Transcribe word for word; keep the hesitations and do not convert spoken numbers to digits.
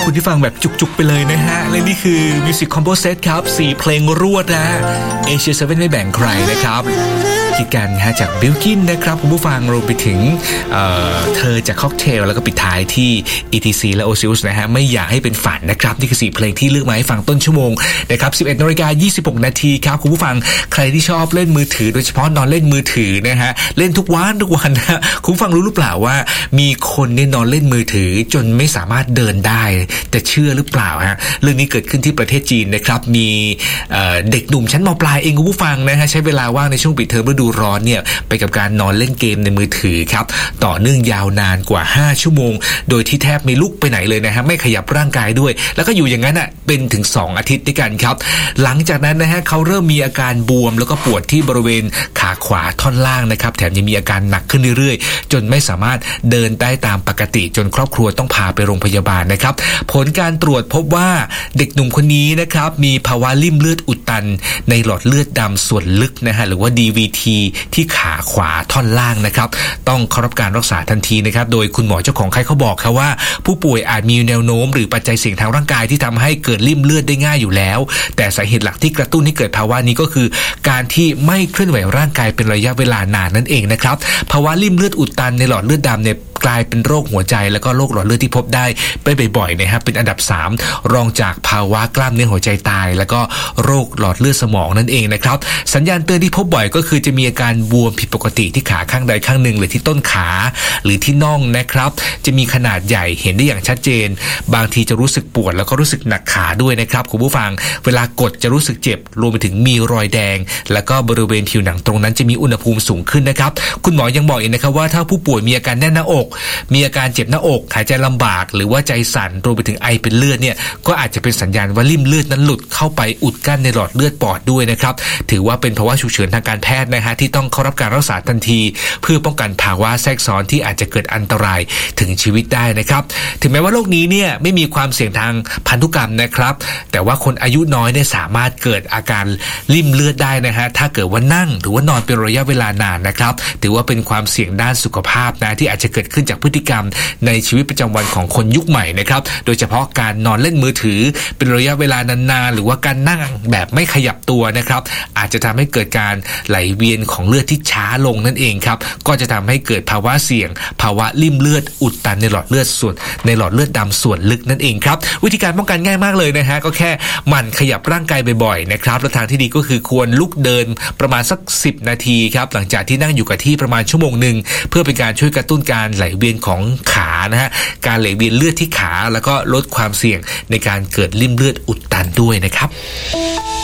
คุณที่ฟังแบบจุกๆไปเลยนะฮะและนี่คือ Music Combo Set ครับสี่เพลงรวดนะฮะ Asia เซเว่นไม่แบ่งใครนะครับคิดกันฮะจากบิลกินนะครับคุณผู้ฟังรวมไปถึง เ, เธอจากค็อกเทลแล้วก็ปิดท้ายที่ อี ที ซี และ Osiris นะฮะไม่อยากให้เป็นฝันนะครับนี่คือสี่เพลงที่เลือกมาให้ฟังต้นชั่วโมงนะครับ สิบเอ็ดนาฬิกายี่สิบหกนาทีครับคุณผู้ฟังใครที่ชอบเล่นมือถือโดยเฉพาะนอนเล่นมือถือนะฮะเล่นทุกวันทุกวันนะคุณผู้ฟังรู้หรือเปล่าว่ามีคนเนี่ยนอนเล่นมือถือจนไม่สามารถเดินได้แต่เชื่อหรือเปล่าฮะเรื่องนี้เกิดขึ้นที่ประเทศจีนนะครับมี เ, เด็กหนุ่มชั้นม.ปลายเองคุณผู้ฟังนะฮะใช้เวลาว่างในช่วงปิดเทอมฤดูร้อนเนี่ยไปกับการนอนเล่นเกมในมือถือครับต่อเนื่องยาวนานกว่าห้าชั่วโมงโดยที่แทบไม่ลุกไปไหนเลยนะฮะไม่ขยับร่างกายด้วยแล้วก็อยู่อย่างนั้นอ่ะเป็นถึงสองอาทิตย์ด้วยกันครับหลังจากนั้นนะฮะเขาเริ่มมีอาการบวมแล้วก็ปวดที่บริเวณขาขวาท่อนล่างนะครับแถมยังมีอาการหนักขึ้นเรื่อยๆจนไม่สามารถเดินได้ตามปกติจนครอบครัวต้องพาไปโรงพยาบาลนะครับผลการตรวจพบว่าเด็กหนุ่มคนนี้นะครับมีภาวะลิ่มเลือดอุดตันในหลอดเลือดดำส่วนลึกนะฮะหรือว่า ดี วี ที ที่ขาขวาท่อนล่างนะครับต้องเข้ารับการรักษาทันทีนะครับโดยคุณหมอเจ้าของไข้เขาบอกครับว่าผู้ป่วยอาจมีแนวโน้มหรือปัจจัยเสี่ยงทางร่างกายที่ทำให้เกิดลิ่มเลือดได้ง่ายอยู่แล้วแต่สาเหตุหลักที่กระตุ้นให้เกิดภาวะนี้ก็คือการที่ไม่เคลื่อนไหวร่างกายเป็นระยะเวลานานนั่นเองนะครับภาวะลิ่มเลือดอุดตันในหลอดเลือดดำเนี่ยกลายเป็นโรคหัวใจแล้วก็โรคหลอดเลือดที่พบได้ไปบ่อยๆนะครับเป็นอันดับสามรองจากภาวะกล้ามเนื้อหัวใจตายแล้วก็โรคหลอดเลือดสมองนั่นเองนะครับสัญญาณเตือนที่พบบ่อยก็คือจะมีอาการบวมผิดปกติที่ขาข้างใดข้างหนึ่งหรือที่ต้นขาหรือที่น่องนะครับจะมีขนาดใหญ่เห็นได้อย่างชัดเจนบางทีจะรู้สึกปวดแล้วก็รู้สึกหนักขาด้วยนะครับคุณผู้ฟังเวลากดจะรู้สึกเจ็บรวมไปถึงมีรอยแดงแล้วก็บริเวณผิวหนังตรงนั้นจะมีอุณหภูมิสูงขึ้นนะครับคุณหมอยังบอกอีกนะครับว่าถ้าผู้ป่วยมีอาการแน่นหน้าอกมีอาการเจ็บหน้าอกหายใจลำบากหรือว่าใจสั่นรวมไปถึงไอเป็นเลือดเนี่ยก็อาจจะเป็นสัญญาณว่าลิ่มเลือดนั้นหลุดเข้าไปอุดกั้นในหลอดเลือดปอดด้วยนะครับถือว่าเป็นภาวะฉุกเฉินทางการแพทย์นะฮะที่ต้องเข้ารับการรักษาทันทีเพื่อป้องกันภาวะแทรกซ้อนที่อาจจะเกิดอันตรายถึงชีวิตได้นะครับถึงแม้ว่าโรคนี้เนี่ยไม่มีความเสี่ยงทางพันธุกรรมนะครับแต่ว่าคนอายุน้อยเนี่ยสามารถเกิดอาการลิ่มเลือดได้นะฮะถ้าเกิดว่านั่งหรือว่านอนเป็นระยะเวลานานนะครับถือว่าเป็นความเสี่ยงด้านสุขภาพนะที่อาจจะเกิดขึ้นจากพฤติกรรมในชีวิตประจำวันของคนยุคใหม่นะครับโดยเฉพาะการนอนเล่นมือถือเป็นระยะเวลานานๆหรือว่าการนั่งแบบไม่ขยับตัวนะครับอาจจะทำให้เกิดการไหลเวียนของเลือดที่ช้าลงนั่นเองครับก็จะทำให้เกิดภาวะเสี่ยงภาวะลิ่มเลือดอุดตันในหลอดเลือดส่วนในหลอดเลือดดำส่วนลึกนั่นเองครับวิธีการป้องกันง่ายมากเลยนะฮะก็แค่หมั่นขยับร่างกายบ่อยๆนะครับและทางที่ดีก็คือควรลุกเดินประมาณสักสิบนาทีครับหลังจากที่นั่งอยู่กับที่ประมาณชั่วโมงนึงเพื่อเป็นการช่วยกระตุ้นการไหลเวียนของขานะฮะการไหลเวียนเลือดที่ขาแล้วก็ลดความเสี่ยงในการเกิดลิ่มเลือดอุดตันด้วยนะครับ